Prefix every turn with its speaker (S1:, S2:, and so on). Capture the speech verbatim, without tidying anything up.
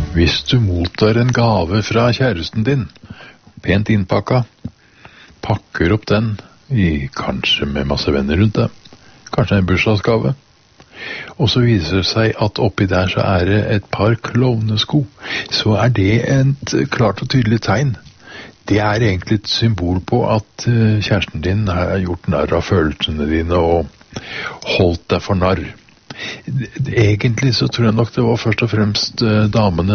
S1: Hvis du mottar en gave fra kjæresten din, pent innpakka, pakker opp den, i, kanskje med masse venner rundt deg, kanskje en bursdagsgave, og så viser det seg at oppi der så er det et par klovnesko, så er det et klart og tydelig tegn. Det er egentlig et symbol på at kjæresten din har gjort narr av følelsene dine og holdt deg for narr. Egentlig så tror jeg nok det var først og fremst damene